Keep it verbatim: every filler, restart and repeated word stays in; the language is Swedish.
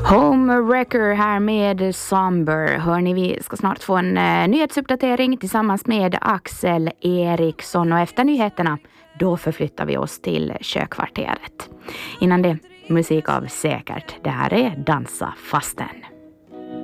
Home Wrecker här med Somber. Hörni, vi ska snart få en uh, nyhetsuppdatering tillsammans med Axel Eriksson. Och efter nyheterna, då förflyttar vi oss till kökvarteret. Innan det, musik av Säkert. Det här är Dansa fasten.